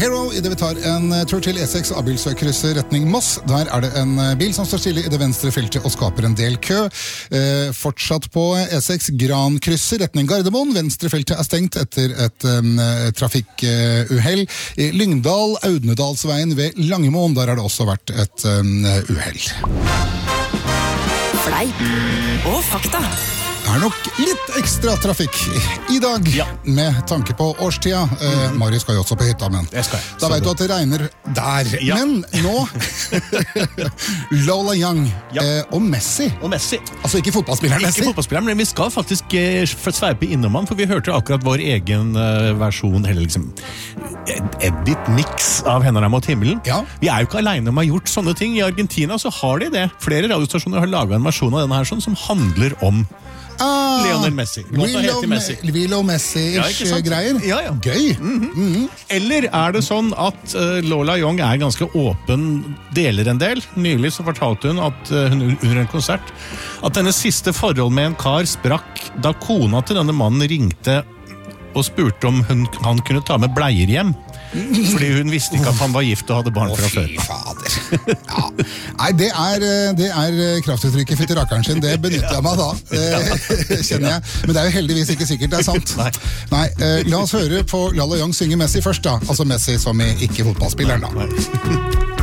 Hero, I det vi tar en tur til E6 Abildsøkrysset retning Moss. Der det en bil som står stille I det venstre feltet og skaper en del kø. Fortsatt på E6 Grankrysset retning Gardermoen. Venstre feltet stengt etter et trafikkuhell. I Lyngdal, Audnedalsveien ved Langemoen, der det også vært et uhell. Fleip og fakta. Det nok litt ekstra trafikk I dag, med tanke på årstida. Marius skal jo også på hytta, men da vet du at det regner der. Men nå, Lola Young og Messi. Altså ikke fotballspilleren Messi. Ikke fotballspilleren, men vi skal faktisk sveipe innom han, for vi hørte akkurat vår egen versjon, eller liksom edit-mix av Hendene mot himmelen. Vi jo ikke alene om å ha gjort sånne ting. I Argentina så har de det. Flere radiostasjoner har laget en versjon av denne her, som handler om Lionel Messi. We love Messi-ish greier. Gøy. Eller det sånn at Lola Young ganske åpen, deler en del. Nylig så fortalte hun at hun under en konsert at hennes siste forhold med en kar sprakk da kona til denne mannen ringte og spurte om han kunne ta med bleier hjem. Fordi hun visste ikke at han var gift og hadde barn fra før. Fy fader. Nei, det kraftuttrykket fytti rakkeren sin. Det benytter jeg meg da, kjenner jeg. Men det jo heldigvis ikke sikkert det sant. Nei, la oss høre på Lola Young synge Messi først da. Altså Messi som ikke fotballspilleren da.